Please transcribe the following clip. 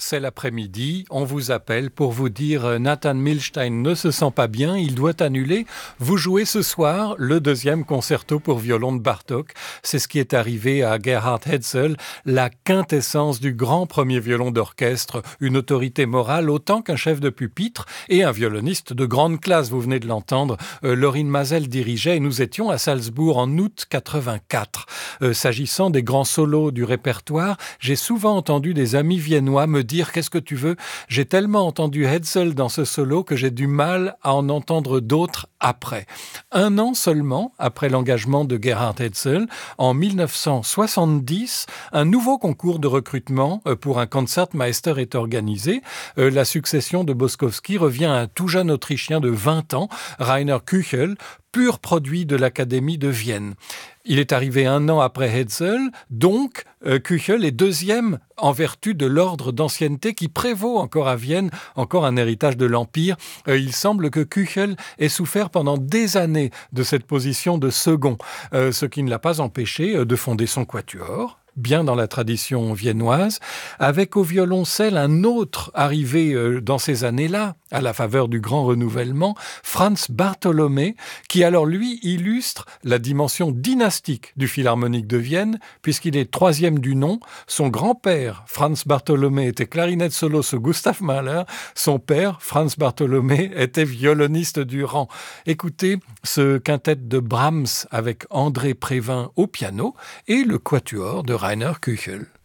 c'est l'après-midi, on vous appelle pour vous dire Nathan Milstein ne se sent pas bien, il doit annuler. Vous jouez ce soir le deuxième concerto pour violon de Bartók. C'est ce qui est arrivé à Gerhard Hetzel, la quintessence du grand premier violon d'orchestre, une autorité morale autant qu'un chef de pupitre et un violoniste de grande classe. Vous venez de l'entendre, Lorin Maazel dirigeait et nous étions à Salzbourg en août 84. S'agissant des grands solos du répertoire, j'ai souvent entendu des amis viennois me dire « Qu'est-ce que tu veux ? J'ai tellement entendu Hetzel dans ce solo que j'ai du mal à en entendre d'autres après. » Un an seulement après l'engagement de Gerhard Hetzel, en 1970, un nouveau concours de recrutement pour un Concertmeister est organisé. La succession de Boskowski revient à un tout jeune Autrichien de 20 ans, Rainer Küchel, pur produit de l'Académie de Vienne. Il est arrivé un an après Hetzel, donc Küchel est deuxième en vertu de l'ordre d'ancienneté qui prévaut encore à Vienne, encore un héritage de l'Empire. Il semble que Küchel ait souffert pendant des années de cette position de second, ce qui ne l'a pas empêché de fonder son quatuor, bien dans la tradition viennoise, avec au violoncelle un autre arrivé dans ces années-là, à la faveur du grand renouvellement, Franz Bartholomä, qui alors lui illustre la dimension dynastique du Philharmonique de Vienne, puisqu'il est troisième du nom. Son grand-père, Franz Bartholomä, était clarinette solo sous Gustav Mahler. Son père, Franz Bartholomä, était violoniste du rang. Écoutez ce quintet de Brahms avec André Prévin au piano et le quatuor de Rainer Küchel.